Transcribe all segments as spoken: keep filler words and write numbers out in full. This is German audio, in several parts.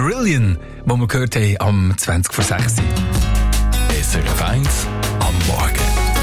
Marillion, wo wir gehört haben am zwanzig vor sechs. S R F eins am Morgen.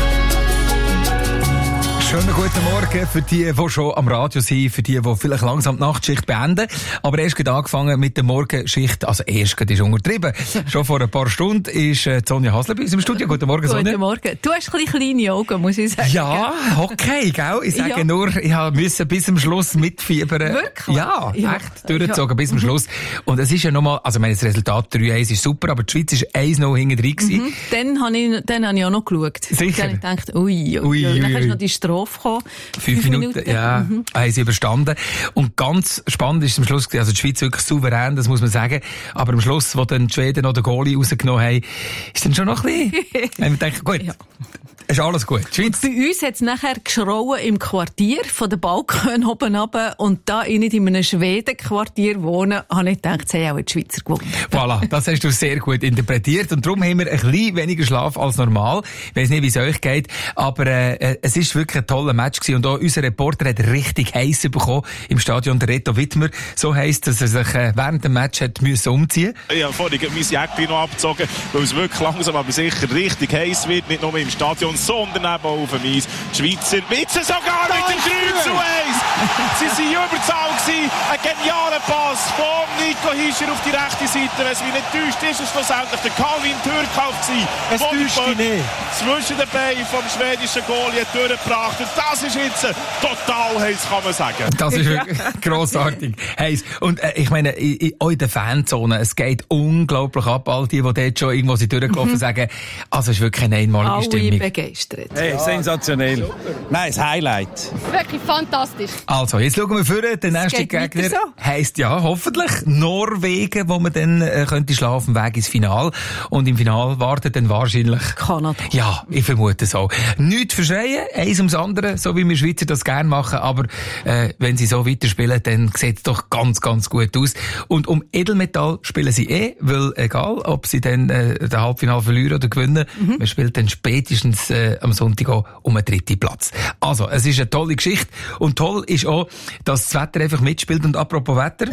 Schönen guten Morgen für die, die schon am Radio sind, für die, die vielleicht langsam die Nachtschicht beenden. Aber erst gerade angefangen mit der Morgenschicht, also erst gerade ist untertrieben. Schon vor ein paar Stunden ist äh, Sonja Hasler bei uns im Studio. Guten Morgen, Sonja. Guten Morgen. Du hast ein bisschen kleine Augen, muss ich sagen. Ja, okay, gell? Ich sage ja. nur, ich musste bis zum Schluss mitfiebern. Wirklich? Ja, ja. echt durchgezogen ja. bis zum Schluss. Und es ist ja nochmal, also ich meine, das Resultat drei eins ist super, aber die Schweiz ist eins null hinten drin gewesen. Mhm. Dann habe ich, dann habe ich auch noch geschaut. Sicher? Dann habe ich gedacht, ui, ui, ui. ui, Dann ui. hast du noch die Strophe gekommen. Fünf, Fünf Minuten, Minuten, ja, mhm. haben sie überstanden. Und ganz spannend ist am Schluss, also die Schweiz wirklich souverän, das muss man sagen. Aber am Schluss, wo dann die Schweden noch den Goalie rausgenommen haben, ist dann schon noch ein bisschen, wenn man denkt, gut, ja. ist alles gut. Die Schweiz. Bei uns hat es nachher geschrauen im Quartier, von den Balkon oben runter. Und da ich nicht in einem Schwedenquartier wohne, habe ich gedacht, sie haben auch die Schweizer gewonnen. Voilà, das hast du sehr gut interpretiert. Und darum haben wir ein bisschen weniger Schlaf als normal. Ich weiss nicht, wie es euch geht, aber äh, es ist wirklich ein toller Match gewesen. Und auch unser Reporter hat richtig heiß bekommen im Stadion, der Reto Wittmer. So heisst, dass er sich äh, während dem Match hat müssen umziehen. Ich habe vorhin mein Jäckchen noch abgezogen, weil es wirklich langsam aber sicher richtig heiß wird. Nicht nur im Stadion, sondern eben auch auf dem Eis. Die Schweizer Witze sogar mit dem drei zu eins. Sie waren Überzahl gewesen. Ein genialer Pass von Nico Hischer auf die rechte Seite. Wenn es mich nicht täuscht, ist es schlussendlich der Calvin Türkauf gewesen. Es täuscht dich nicht. Zwischen den Beinen vom schwedischen Goalie durchgebracht. Und das ist jetzt total heiß, kann man sagen. Das ist wirklich grossartig heiß. Und äh, ich meine, auch in der Fanzone, es geht unglaublich ab. All die, die dort schon irgendwo sind durchgelaufen, mhm. sagen, also es ist wirklich eine einmalige Alle Stimmung. begeistert. Hey, sensationell. Nein, das Highlight. Wirklich fantastisch. Also, jetzt schauen wir vor. Der nächste Gegner so. heisst ja hoffentlich Norwegen, wo man dann äh, könnte schlafen auf dem Weg ins Finale. Und im Finale wartet dann wahrscheinlich Kanada. Ja, ich vermute so. Nichts verschreien, eins ums andere, so wie wir Schweizer das gerne machen. Aber äh, wenn sie so weiterspielen, dann sieht es doch ganz, ganz gut aus. Und um Edelmetall spielen sie eh, weil egal, ob sie dann äh, den Halbfinale verlieren oder gewinnen, mhm. man spielt dann spätestens äh, am Sonntag auch um einen dritten Platz. Also, es ist eine tolle Geschichte. Und toll ist auch, dass das Wetter einfach mitspielt. Und apropos Wetter.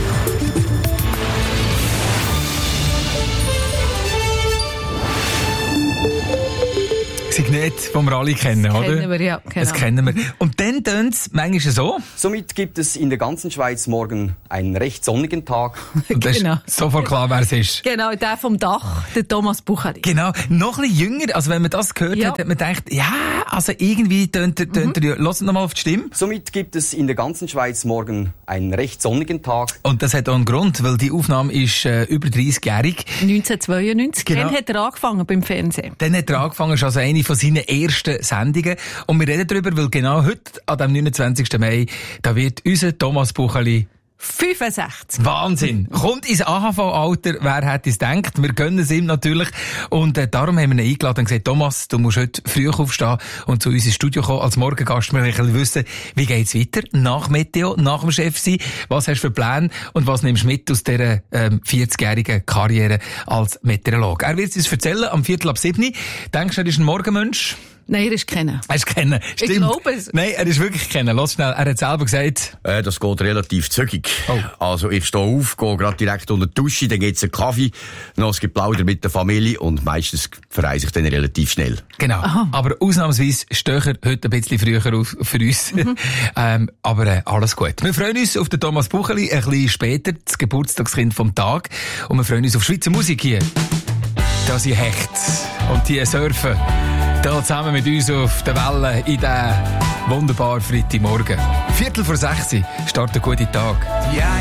Signet, die wir alle kennen, das oder? Kennen wir, ja, genau. Das kennen wir. Und dann tönt es manchmal so. Somit gibt es in der ganzen Schweiz morgen einen recht sonnigen Tag. Und das Genau. ist sofort klar, wer es ist. Genau, der vom Dach, der Thomas Bucheri. Genau. Noch ein bisschen jünger, also wenn man das gehört Ja. hat, hat man gedacht, ja, also irgendwie tönt er, tönt er, lass uns noch mal auf die Stimme. Somit gibt es in der ganzen Schweiz morgen einen recht sonnigen Tag. Und das hat auch einen Grund, weil die Aufnahme ist äh, über dreißigjährig. neunzehnhundertzweiundneunzig. Genau. Dann hat er angefangen beim Fernsehen. Dann hat er angefangen, schon also eine von seinen ersten Sendungen. Und wir reden darüber, weil genau heute, an dem neunundzwanzigsten Mai, da wird unser Thomas Bucheli fünfundsechzig. Wahnsinn. Kommt ins A H V-Alter, wer hätte es gedacht? Wir gönnen es ihm natürlich. Und äh, darum haben wir ihn eingeladen und gesagt, Thomas, du musst heute früh aufstehen und zu uns ins Studio kommen als Morgengast. Wir wollen wissen, wie geht's weiter nach Meteo, nach dem Chef sein? Was hast du für Pläne und was nimmst du mit aus dieser ähm, vierzigjährigen Karriere als Meteorologe? Er wird es uns erzählen am Viertel ab sieben. Denkst du, er ist ein Morgenmensch? Nein, er ist kennen. Er ist kennen. Stimmt. Ich glaube es. Nein, er ist wirklich kennen. Lass schnell. Er hat selber gesagt. Äh, das geht relativ zügig. Oh. Also, ich stehe auf, gehe gerade direkt unter die Dusche, dann gibt's einen Kaffee, noch ein Geplauder mit der Familie und meistens verreise ich dann relativ schnell. Genau. Aha. Aber ausnahmsweise stehe ich heute ein bisschen früher auf für uns. Mhm. ähm, aber äh, alles gut. Wir freuen uns auf den Thomas Bucheli, ein bisschen später, das Geburtstagskind vom Tag. Und wir freuen uns auf Schweizer Musik hier. Da sind Hecht und die surfen. Da zusammen mit uns auf der Welle in diesen wunderbaren Freitagmorgen. Viertel vor sechs startet ein guter Tag. Yeah.